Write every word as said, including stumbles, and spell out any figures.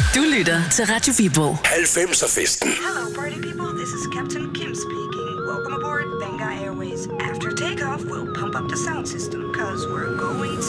Du lytter til Radio Viborg. halvfemser-festen. Hello, party people. This is Captain Kim speaking. Welcome aboard Benga Airways. After takeoff, we'll pump up the sound system, cause we're going